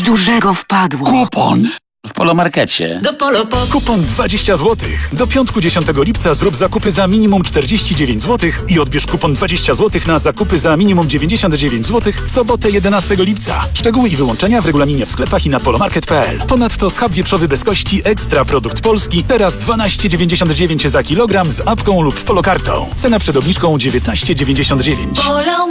dużego wpadło. Kupon! W Polomarkecie. Do Polo. Kupon 20 zł. Do piątku 10 lipca zrób zakupy za minimum 49 zł i odbierz kupon 20 zł na zakupy za minimum 99 zł w sobotę 11 lipca. Szczegóły i wyłączenia w regulaminie w sklepach i na polomarket.pl. Ponadto schab wieprzowy bez kości Ekstra Produkt Polski teraz 12,99 za kilogram z apką lub polokartą. Cena przed obniżką 19,99.